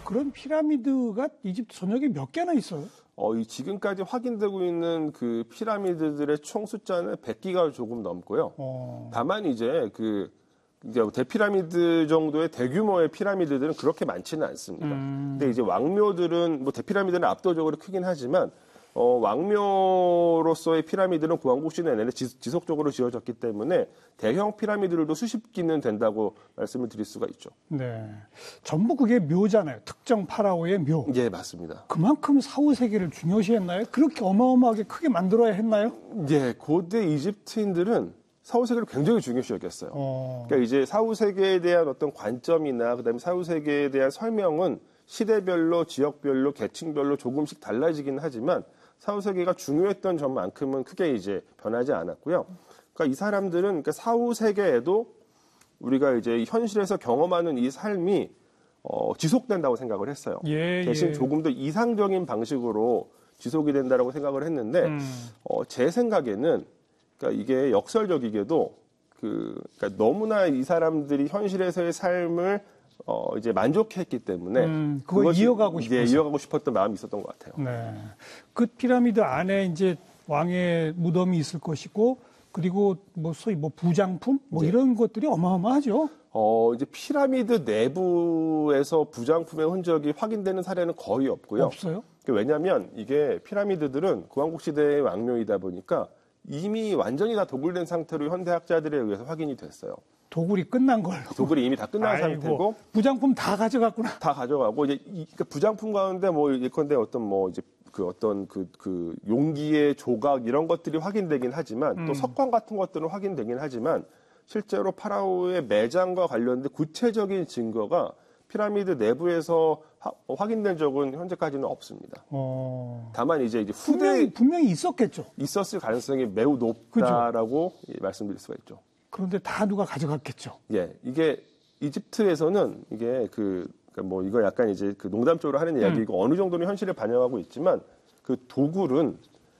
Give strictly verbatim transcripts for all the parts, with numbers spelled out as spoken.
그런 피라미드가 이집트 전역에 몇 개나 있어요? 어, 이 지금까지 확인되고 있는 그 피라미드들의 총 숫자는 백 개가 조금 넘고요. 어. 다만 이제 그 이제 대피라미드 정도의 대규모의 피라미드들은 그렇게 많지는 않습니다. 음. 근데 이제 왕묘들은 뭐 대피라미드는 압도적으로 크긴 하지만 어, 왕묘로서의 피라미드는 구왕국 시대 내내 지속적으로 지어졌기 때문에 대형 피라미드들도 수십 기는 된다고 말씀을 드릴 수가 있죠. 네. 전부 그게 묘잖아요. 특정 파라오의 묘. 예, 맞습니다. 그만큼 사후 세계를 중요시했나요? 그렇게 어마어마하게 크게 만들어야 했나요? 예, 고대 이집트인들은 사후 세계를 굉장히 중요시 여겼어요. 어. 그러니까 이제 사후 세계에 대한 어떤 관점이나 그다음에 사후 세계에 대한 설명은 시대별로, 지역별로, 계층별로 조금씩 달라지긴 하지만 사후 세계가 중요했던 점만큼은 크게 이제 변하지 않았고요. 그러니까 이 사람들은 그러니까 사후 세계에도 우리가 이제 현실에서 경험하는 이 삶이 어, 지속된다고 생각을 했어요. 예, 대신 예. 조금 더 이상적인 방식으로 지속이 된다라고 생각을 했는데 음. 어, 제 생각에는 그러니까 이게 역설적이게도 그 그러니까 너무나 이 사람들이 현실에서의 삶을 어, 이제 만족했기 때문에 음, 그걸 그것이, 이어가고 싶어서. 예, 이어가고 싶었던 마음이 있었던 것 같아요. 네. 그 피라미드 안에 이제 왕의 무덤이 있을 것이고, 그리고 뭐 소위 뭐 부장품 뭐 네. 이런 것들이 어마어마하죠. 어, 이제 피라미드 내부에서 부장품의 흔적이 확인되는 사례는 거의 없고요. 없어요? 왜냐하면 이게 피라미드들은 구왕국 시대의 왕묘이다 보니까 이미 완전히 다 도굴된 상태로 현대학자들에 의해서 확인이 됐어요. 도굴이 끝난 걸로. 도굴이 이미 다 끝난 아이고, 상태고 부장품 다 가져갔구나. 다 가져가고 이제 이, 그러니까 부장품 가운데 뭐 예컨대 어떤 뭐 이제 그 어떤 그, 그 용기의 조각 이런 것들이 확인되긴 하지만 음. 또 석관 같은 것들은 확인되긴 하지만 실제로 파라오의 매장과 관련된 구체적인 증거가 피라미드 내부에서 하, 확인된 적은 현재까지는 없습니다. 어. 다만 이제 이제 후대 분명히, 분명히 있었겠죠. 있었을 가능성이 매우 높다라고 예, 말씀드릴 수가 있죠. 그런데 다 누가 가져갔겠죠. 예, 이게 이집트에서는 이게 그, 그러니까 뭐 이거 약간 이제 그 농담적으로 하는 이야기이고 음. 어느 정도는 현실을 반영하고 있지만 그 도굴은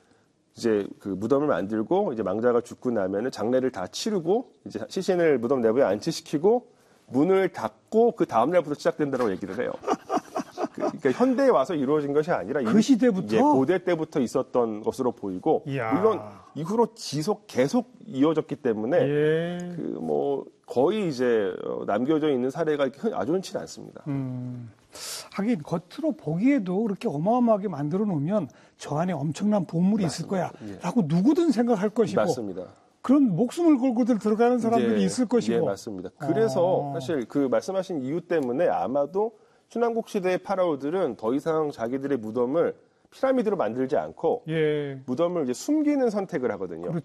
이제 그 무덤을 만들고 이제 망자가 죽고 나면은 장례를 다 치르고 이제 시신을 무덤 내부에 안치시키고 문을 닫고 그 다음날부터 시작된다고 얘기를 해요. 그러니까 현대에 와서 이루어진 것이 아니라 그 시대부터 예, 고대 때부터 있었던 것으로 보이고 이야. 물론 이후로 지속 계속 이어졌기 때문에 예. 그 뭐 거의 이제 남겨져 있는 사례가 아주 흔치 않습니다. 음. 하긴 겉으로 보기에도 그렇게 어마어마하게 만들어 놓으면 저 안에 엄청난 보물이 맞습니다. 있을 거야 예. 라고 누구든 생각할 것이고 맞습니다. 그런 목숨을 걸고들 들어가는 사람들이 예, 있을 것이고. 예, 맞습니다. 그래서 어. 사실 그 말씀하신 이유 때문에 아마도 신왕국 시대의 파라오들은 더 이상 자기들의 무덤을 피라미드로 만들지 않고 예. 무덤을 이제 숨기는 선택을 하거든요. 그렇죠.